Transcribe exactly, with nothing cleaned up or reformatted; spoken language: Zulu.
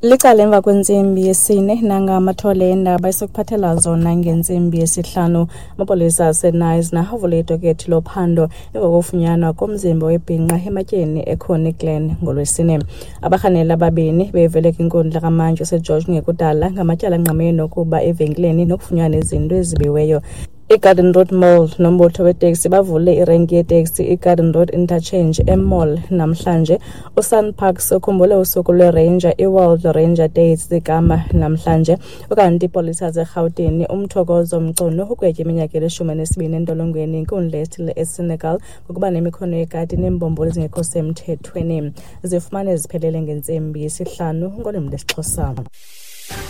Licala emva kwentsimbi yesine nangamathole eendaba esokuphathela zona ngentsimbi yesihlanu. Amapolisa aseNice nahavule idokethi lophando emva kokufunyanwa komzimba webhinqa ematyeni eConnie Glen ngolwesine. Abarhaneli ababini bevele kwinkundla kaMantyi uSegeorge ngekudala ngamatyala angqamene nokuba evenkileni nokufunyanwa izinto ezibiweyo. iGarden Road Mall nombutho weteksi bavule irenki yeteksi iGarden Road Interchange eMall namhlanje. uSunparks ukhumbule usuku lweRanger iWorld Ranger Day zigama namhlanje. Ukanti ipolisa zaseGauteng umthokozo mcuno ukugwetya iminyaka elishumi enesibini entolongweni inkundla ethile eSenegal ngokuba nemikhono yekati neembombolo ezingekho semthethweni. Zifumane ziphelele ngentsimbi yesihlanu ngolwimi lwesiXhosa.